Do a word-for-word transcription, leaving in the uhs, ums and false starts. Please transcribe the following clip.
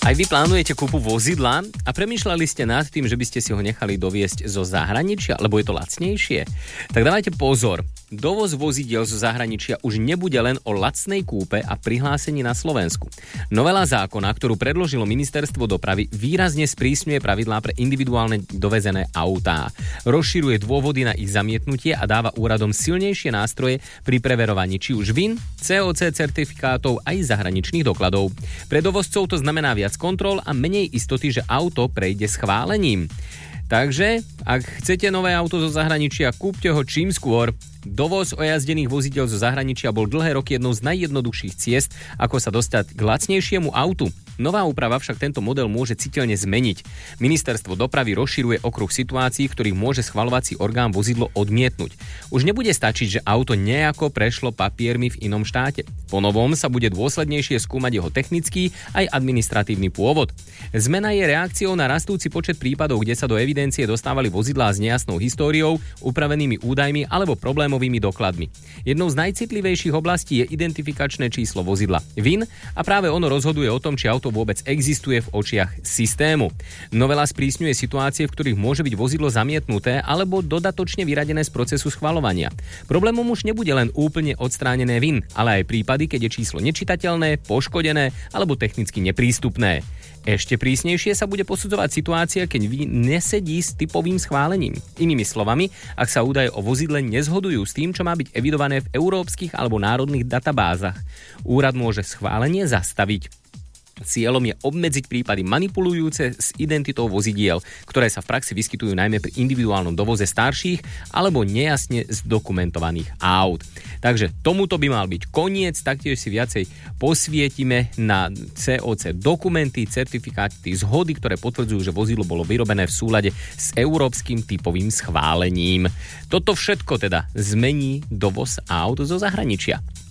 Aj vy plánujete kúpu vozidla a premýšľali ste nad tým, že by ste si ho nechali doviesť zo zahraničia, lebo je to lacnejšie? Tak dávajte pozor. Dovoz vozidiel zo zahraničia už nebude len o lacnej kúpe a prihlásení na Slovensku. Novela zákona, ktorú predložilo Ministerstvo dopravy, výrazne sprísňuje pravidlá pre individuálne dovezené autá. Rozširuje dôvody na ich zamietnutie a dáva úradom silnejšie nástroje pri preverovaní či už vín, cé ó cé certifikátov aj zahraničných dokladov. Pre dovozcov to znamená viac kontrol a menej istoty, že auto prejde schválením. Takže, ak chcete nové auto zo zahraničia, kúpte ho čím skôr. Dovoz ojazdených vozidel zo zahraničia bol dlhé roky jednou z najjednoduchších ciest, ako sa dostať k lacnejšiemu autu. Nová úprava však tento model môže citeľne zmeniť. Ministerstvo dopravy rozširuje okruh situácií, v ktorých môže schvaľovací orgán vozidlo odmietnúť. Už nebude stačiť, že auto nejako prešlo papiermi v inom štáte. Po novom sa bude dôslednejšie skúmať jeho technický aj administratívny pôvod. Zmena je reakciou na rastúci počet prípadov, kde sa do evidencie dostávali vozidlá s nejasnou históriou, upravenými údajmi alebo problémovými dokladmi. Jednou z najcitlivejších oblastí je identifikačné číslo vozidla vín a práve ono rozhoduje o tom, či auto vôbec existuje v očiach systému. Novela sprísňuje situácie, v ktorých môže byť vozidlo zamietnuté alebo dodatočne vyradené z procesu schvaľovania. Problémom už nebude len úplne odstránené vín, ale aj prípady, keď je číslo nečitateľné, poškodené alebo technicky neprístupné. Ešte prísnejšie sa bude posudzovať situácia, keď vín nesedí s typovým schválením. Inými slovami, ak sa údaje o vozidle nezhodujú s tým, čo má byť evidované v európskych alebo národných databázach. Úrad môže schválenie zastaviť. Cieľom je obmedziť prípady manipulujúce s identitou vozidiel, ktoré sa v praxi vyskytujú najmä pri individuálnom dovoze starších alebo nejasne zdokumentovaných aut. Takže tomuto by mal byť koniec, taktiež si viacej posvietime na cé ó cé dokumenty, certifikáty, zhody, ktoré potvrdzujú, že vozidlo bolo vyrobené v súlade s európskym typovým schválením. Toto všetko teda zmení dovoz aut zo zahraničia.